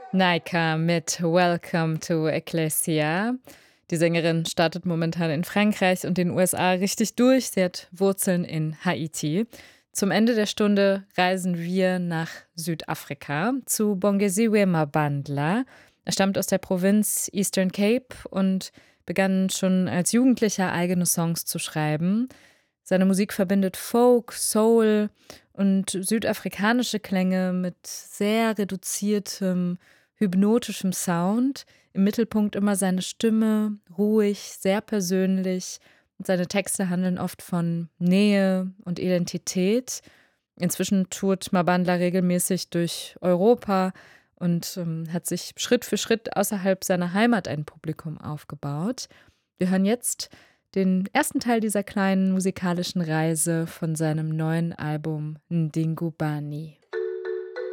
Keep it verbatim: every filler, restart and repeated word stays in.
Naika mit „Welcome to Ecclesia“. Die Sängerin startet momentan in Frankreich und den U S A richtig durch. Sie hat Wurzeln in Haiti. Zum Ende der Stunde reisen wir nach Südafrika zu Bongeziwe Mabandla. Er stammt aus der Provinz Eastern Cape und begann schon als Jugendlicher eigene Songs zu schreiben. Seine Musik verbindet Folk, Soul und südafrikanische Klänge mit sehr reduziertem, hypnotischem Sound. Im Mittelpunkt immer seine Stimme, ruhig, sehr persönlich. Und seine Texte handeln oft von Nähe und Identität. Inzwischen tourt Mabandla regelmäßig durch Europa und ähm, hat sich Schritt für Schritt außerhalb seiner Heimat ein Publikum aufgebaut. Wir hören jetzt den ersten Teil dieser kleinen musikalischen Reise von seinem neuen Album Ndingubani.